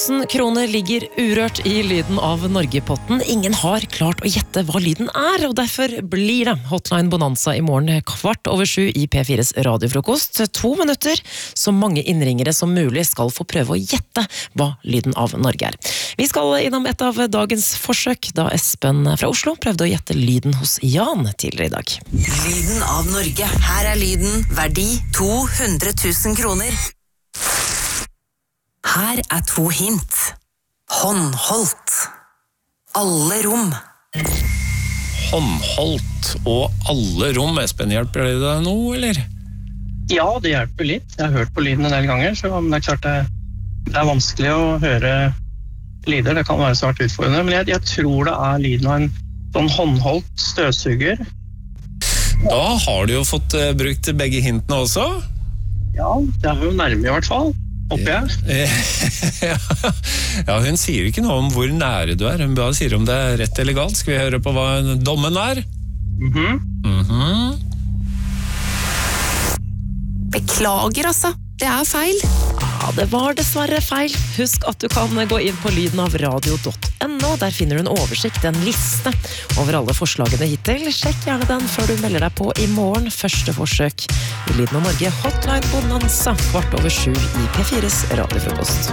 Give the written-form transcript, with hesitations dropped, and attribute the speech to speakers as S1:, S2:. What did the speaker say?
S1: 1000 kroner ligger urørt i lyden av Norge-potten. Ingen har klart å gjette hva lyden er, og derfor blir det Hotline Bonanza i morgen 7:15 i P4s radiofrokost. 2 minutter, så mange innringere som mulig skal få prøve å gjette hva lyden av Norge er. Vi skal innom et av dagens forsøk, da Espen fra Oslo prøvde å gjette lyden hos Jan tidligere i dag.
S2: Lyden av Norge. Her er lyden, verdi 200 000 kroner. Her er 2 hint. Håndholdt. Alle rom.
S3: Håndholdt og alle rom. Espen, hjelper det deg nå, eller?
S4: Ja, det hjelper litt. Jeg har hørt på lyden en del ganger, så det er klart det er vanskelig å høre lyder. Det kan være svært utfordrende, men jeg tror det er lyden av en sånn håndholdt støvsuger.
S3: Da har du jo fått brukt begge hintene også.
S4: Ja, det er jo nærme i hvert fall. Håper jeg.
S3: Ja, hun sier ikke noe om hvor nære du er. Hun bare sier om det er rett eller galt. Skal vi høre på hva dommen er?
S2: Beklager, altså. Det er feil.
S1: Ja, det var dessverre feil. Husk at du kan gå inn på lydenavradio.no. Der finner du en oversikt, en liste over alle forslagene hittil. Sjekk gjerne den før du melder deg på i morgen. Første forsøk i Lyden av Norge Hotline Bonanza 7:15 i P4s radiofrokost.